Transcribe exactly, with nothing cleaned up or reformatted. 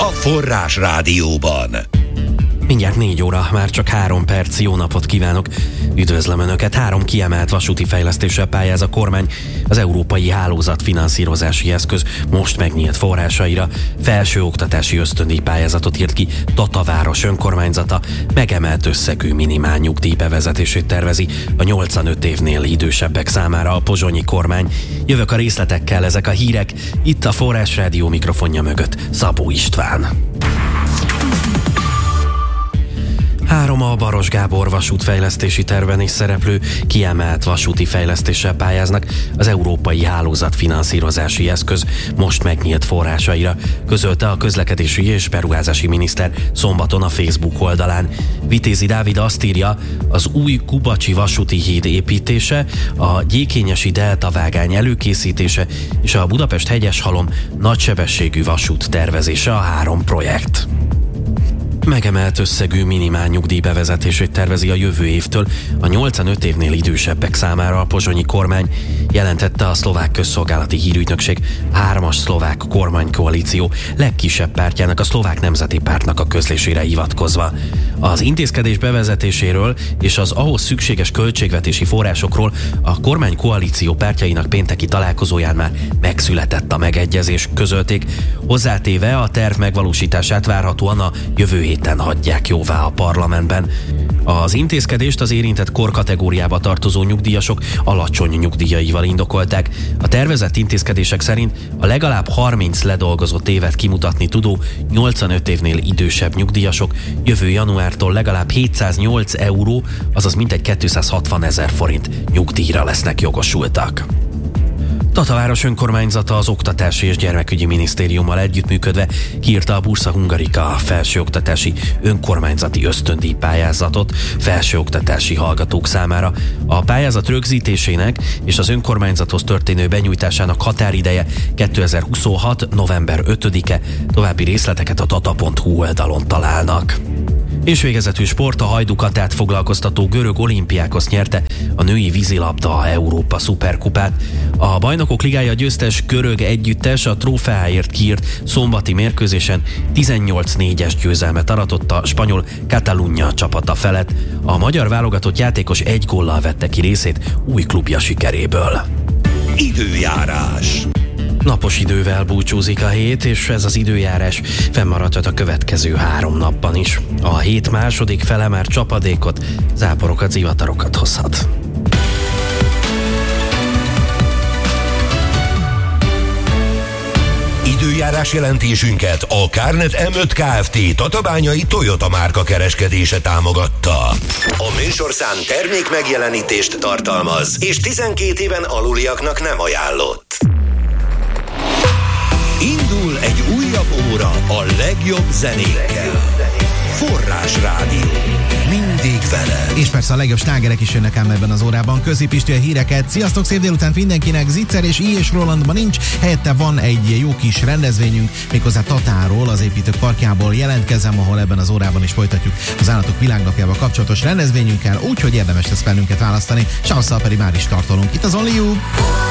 a Forrás Rádióban. Mindjárt négy óra, már csak három perc, jó napot kívánok! Üdvözlöm Önöket! Három kiemelt vasúti fejlesztéssel pályáz a kormány az Európai Hálózat finanszírozási eszköz most megnyílt forrásaira. Felsőoktatási ösztöndíj pályázatot írt ki Tataváros önkormányzata, megemelt összegű minimál nyugdíj bevezetését tervezi a nyolcvanöt évnél idősebbek számára a pozsonyi kormány. Jövök a részletekkel, ezek a hírek, itt a Forrás Rádió mikrofonja mögött Szabó István. Három a Baros Gábor vasútfejlesztési terven is szereplő kiemelt vasúti fejlesztéssel pályáznak az Európai Hálózat finanszírozási eszköz most megnyílt forrásaira, közölte a közlekedési és beruházási miniszter szombaton a Facebook oldalán. Vitézi Dávid azt írja, az új Kubacsi vasúti híd építése, a Gyékényesi Delta vágány előkészítése és a Budapest-Hegyeshalom nagysebességű vasút tervezése a három projekt. Megemelt összegű minimál nyugdíj bevezetését tervezi a jövő évtől a nyolcvanöt évnél idősebbek számára a pozsonyi kormány, jelentette a szlovák közszolgálati hírügynökség hármas szlovák kormánykoalíció legkisebb pártjának, a Szlovák Nemzeti Pártnak a közlésére hivatkozva. Az intézkedés bevezetéséről és az ahhoz szükséges költségvetési forrásokról a kormánykoalíció pártjainak pénteki találkozóján már megszületett a megegyezés, közölték, hozzátéve a terv megvalósítását várhatóan a jövő héten hagyják jóvá a parlamentben. Az intézkedést az érintett korkategóriába tartozó nyugdíjasok alacsony nyugdíjaival indokolták. A tervezett intézkedések szerint a legalább harminc ledolgozott évet kimutatni tudó nyolcvanöt évnél idősebb nyugdíjasok jövő januártól legalább hétszáznyolc euró, azaz mintegy kétszázhatvan ezer forint nyugdíjra lesznek jogosultak. Tataváros önkormányzata az Oktatási és Gyermekügyi Minisztériummal együttműködve kiírta a Bursa Hungarica felsőoktatási önkormányzati ösztöndíj pályázatot felsőoktatási hallgatók számára. A pályázat rögzítésének és az önkormányzathoz történő benyújtásának határideje kétezer-huszonhat. november ötödike, további részleteket a tata pont hu oldalon találnak. És végezetül sport, a Hajdukatát foglalkoztató görög Olimpiákos nyerte a női vízilabda Európa szuperkupát. A Bajnokok Ligája győztes görög együttes a trófeáért kiírt szombati mérkőzésen tizennyolc négyes győzelmet aratott a spanyol Catalunya csapata felett. A magyar válogatott játékos egy góllal vette ki részét új klubja sikeréből. Időjárás. Napos idővel búcsúzik a hét, és ez az időjárás fennmaradhat a következő három napban is. A hét második fele már csapadékot, záporokat, zivatarokat hozhat. Időjárás jelentésünket a Kárnet em öt Kft. Tatabányai Toyota márka kereskedése támogatta. A műsorszám termék megjelenítést tartalmaz, és tizenkét éven aluliaknak nem ajánlott. Indul egy újabb óra a legjobb zenékkel. Forrás Rádió. Mindig vele. És persze a legjobb slágerek is jönnek ám ebben az órában. Középisti a híreket. Sziasztok, szép délután mindenkinek. Zicser és I és Rolandban nincs. Helyette van egy jó kis rendezvényünk, méghozzá Tatáról, az építők parkjából jelentkezem, ahol ebben az órában is folytatjuk az állatok világnapjával kapcsolatos rendezvényünkkel, úgyhogy érdemes lesz bennünket választani. Savasszal pedig már is tartolunk. Itt az Only You.